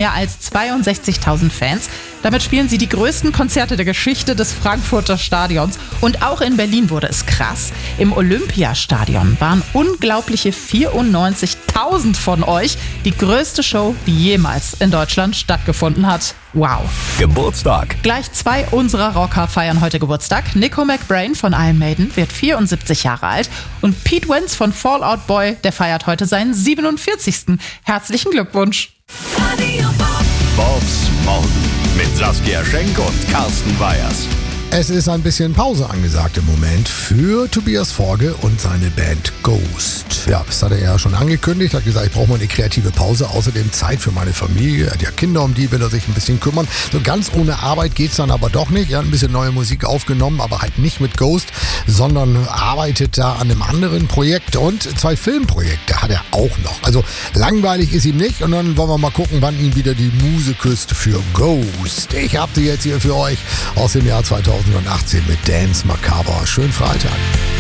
mehr als 62.000 Fans. Damit spielen sie die größten Konzerte der Geschichte des Frankfurter Stadions. Und auch in Berlin wurde es krass. Im Olympiastadion waren unglaubliche 94.000 von euch. Die größte Show, die jemals in Deutschland stattgefunden hat. Wow. Geburtstag. Gleich 2 unserer Rocker feiern heute Geburtstag. Nico McBrain von Iron Maiden wird 74 Jahre alt. Und Pete Wentz von Fall Out Boy, der feiert heute seinen 47. Herzlichen Glückwunsch. Bobs Morgen mit Saskia Schenk und Carsten Weyers. Es ist ein bisschen Pause angesagt im Moment für Tobias Forge und seine Band Ghost. Ja, das hat er ja schon angekündigt, hat gesagt, ich brauche mal eine kreative Pause, außerdem Zeit für meine Familie, er hat ja Kinder, um die will er sich ein bisschen kümmern. So ganz ohne Arbeit geht's dann aber doch nicht. Er hat ein bisschen neue Musik aufgenommen, aber halt nicht mit Ghost, sondern arbeitet da an einem anderen Projekt und 2 Filmprojekte hat er auch noch. Also langweilig ist ihm nicht und dann wollen wir mal gucken, wann ihn wieder die Muse küsst für Ghost. Ich habe sie jetzt hier für euch aus dem Jahr 2018 mit Dance Macabre. Schönen Freitag.